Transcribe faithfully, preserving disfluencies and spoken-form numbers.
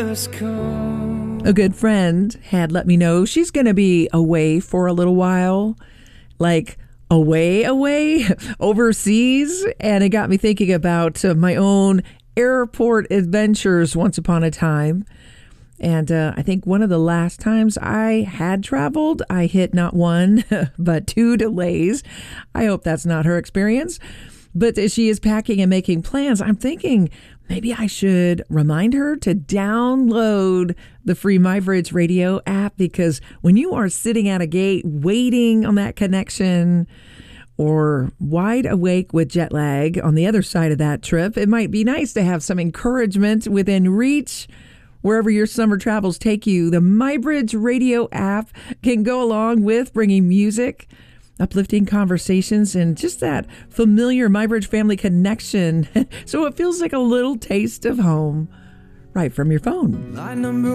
A good friend had let me know she's going to be away for a little while, like away, away, overseas. And it got me thinking about uh, my own airport adventures once upon a time. And uh, I think one of the last times I had traveled, I hit not one, but two delays. I hope that's not her experience. But as she is packing and making plans, I'm thinking maybe I should remind her to download the free MyBridge Radio app, because when you are sitting at a gate waiting on that connection or wide awake with jet lag on the other side of that trip, it might be nice to have some encouragement within reach. Wherever your summer travels take you, the MyBridge Radio app can go along with bringing music, uplifting conversations, and just that familiar MyBridge family connection. So it feels like a little taste of home right from your phone.